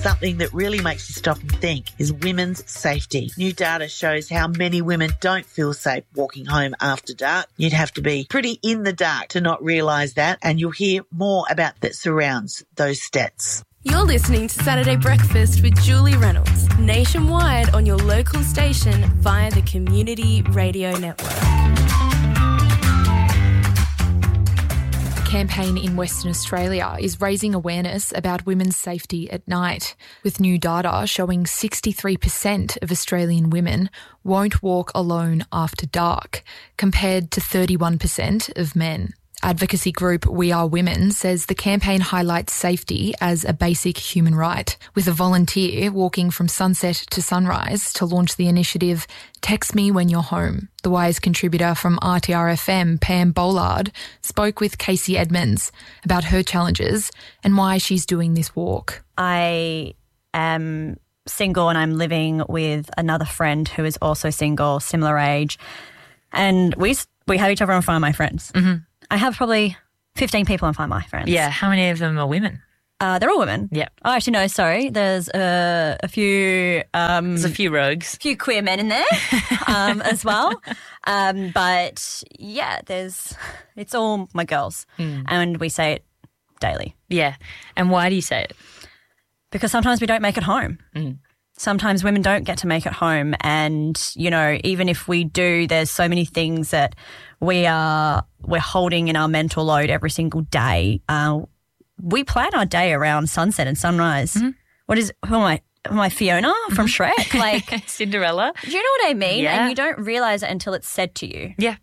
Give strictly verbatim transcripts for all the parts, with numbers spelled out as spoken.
something that really makes you stop and think is women's safety. New data shows how many women don't feel safe walking home after dark. You'd have to be pretty in the dark to not realise that, and you'll hear more about that surrounds those stats. You're listening to Saturday Breakfast with Julie Reynolds, nationwide on your local station via the Community Radio Network. A campaign in Western Australia is raising awareness about women's safety at night, with new data showing sixty-three percent of Australian women won't walk alone after dark, compared to thirty-one percent of men. Advocacy group We Are Women says the campaign highlights safety as a basic human right, with a volunteer walking from sunset to sunrise to launch the initiative Text Me When You're Home. The Wise contributor from R T R F M, Pam Bollard, spoke with Casey Edmonds about her challenges and why she's doing this walk. I am single and I'm living with another friend who is also single, similar age, and we we have each other on Find My Friends. Mm-hmm. I have probably fifteen people on Find My Friends. Yeah, how many of them are women? Uh, they're all women. Yeah. Oh, actually, no, sorry. There's uh, a few... Um, There's a few rogues. A few queer men in there um, as well. Um, but, yeah, there's... It's all my girls. Mm. And we say it daily. Yeah. And why do you say it? Because sometimes we don't make it home. Mm. Sometimes women don't get to make it home. And, you know, even if we do, there's so many things that we are, we're holding in our mental load every single day. Uh, we plan our day around sunset and sunrise. Mm-hmm. What is, who am I? Am I Fiona from mm-hmm. Shrek? Like Cinderella. Do you know what I mean? Yeah. And you don't realise it until it's said to you. Yeah.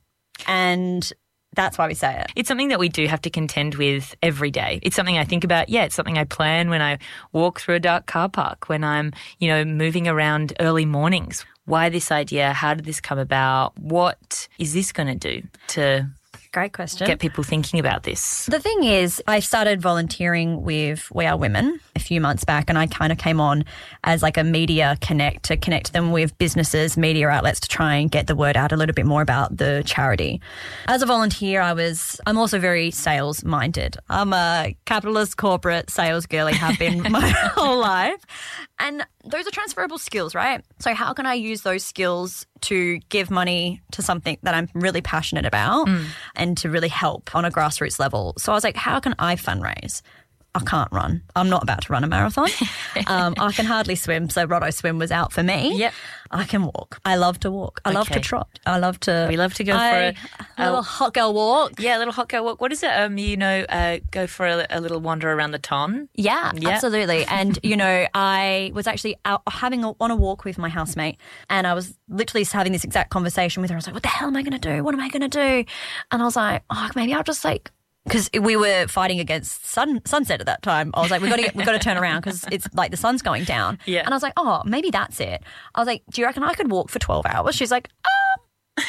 And that's why we say it. It's something that we do have to contend with every day. It's something I think about. Yeah, it's something I plan when I walk through a dark car park, when I'm, you know, moving around early mornings. Why this idea? How did this come about? What is this going to do to Great question. get people thinking about this? The thing is, I started volunteering with We Are Women a few months back, and I kind of came on as like a media connect to connect them with businesses, media outlets to try and get the word out a little bit more about the charity. As a volunteer, I was, I'm also very sales minded. I'm a capitalist corporate sales girly, have been my whole life. And those are transferable skills, right? So how can I use those skills to give money to something that I'm really passionate about mm. and to really help on a grassroots level? So I was like, how can I fundraise? I can't run. I'm not about to run a marathon. um, I can hardly swim, so Roto Swim was out for me. Yep. I can walk. I love to walk. I okay. love to trot. I love to... We love to go I, for a, a little hot girl walk. Yeah, a little hot girl walk. What is it? Um, you know, uh, go for a, a little wander around the ton? Yeah, yeah. Absolutely. And, you know, I was actually out having a, on a walk with my housemate, and I was literally having this exact conversation with her. I was like, what the hell am I going to do? What am I going to do? And I was like, oh, maybe I'll just like... Because we were fighting against sun, sunset at that time. I was like, we've got to get, we've got to turn around because it's like the sun's going down. Yeah. And I was like, oh, maybe that's it. I was like, do you reckon I could walk for twelve hours? She's like, um,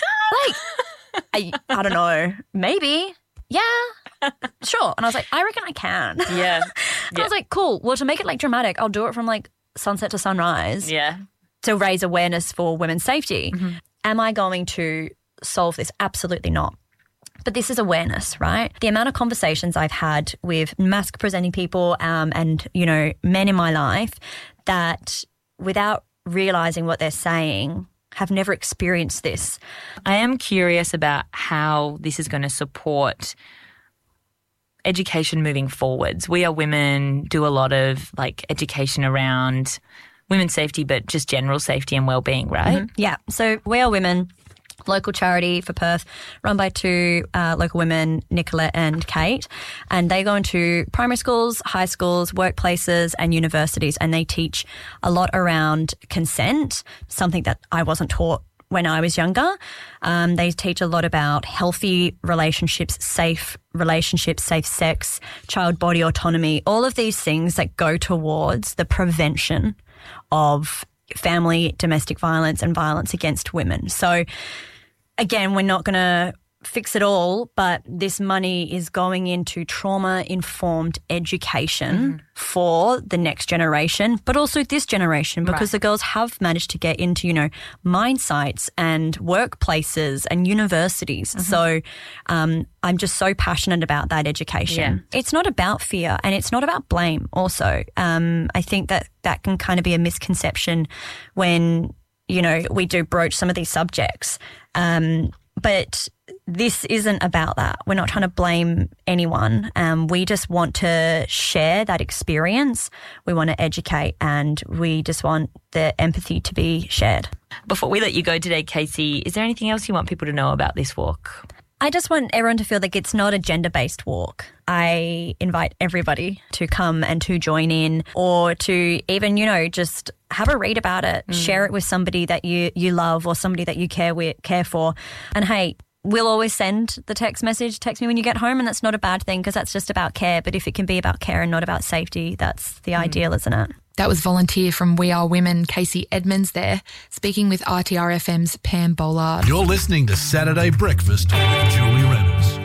like, I, I don't know, maybe. Yeah, sure. And I was like, I reckon I can. Yeah. and yeah. I was like, cool. Well, to make it like dramatic, I'll do it from like sunset to sunrise. Yeah. To raise awareness for women's safety. Mm-hmm. Am I going to solve this? Absolutely not. But this is awareness, right? The amount of conversations I've had with mask presenting people um, and, you know, men in my life that without realising what they're saying have never experienced this. I am curious about how this is going to support education moving forwards. We Are Women do a lot of like education around women's safety, but just general safety and well-being, right? Mm-hmm. Yeah. So We Are Women, local charity for Perth, run by two uh, local women, Nicolette and Kate, and they go into primary schools, high schools, workplaces and universities, and they teach a lot around consent, something that I wasn't taught when I was younger. Um, they teach a lot about healthy relationships, safe relationships, safe sex, child body autonomy, all of these things that go towards the prevention of family, domestic violence and violence against women. So again, we're not going to fix it all, but this money is going into trauma-informed education mm-hmm. for the next generation, but also this generation, because right. the girls have managed to get into, you know, mine sites and workplaces and universities. Mm-hmm. So um, I'm just so passionate about that education. Yeah. It's not about fear and it's not about blame also. Um, I think that that can kind of be a misconception when, you know, we do broach some of these subjects. Um, but this isn't about that. We're not trying to blame anyone. Um, we just want to share that experience. We want to educate, and we just want the empathy to be shared. Before we let you go today, Casey, is there anything else you want people to know about this walk? I just want everyone to feel like it's not a gender-based walk. I invite everybody to come and to join in, or to even, you know, just have a read about it, mm. share it with somebody that you, you love or somebody that you care with, care for. And hey, we'll always send the text message, text me when you get home, and that's not a bad thing because that's just about care. But if it can be about care and not about safety, that's the mm. ideal, isn't it? That was volunteer from We Are Women, Casey Edmonds there, speaking with R T R F M's Pam Bollard. You're listening to Saturday Breakfast with Julie Reynolds.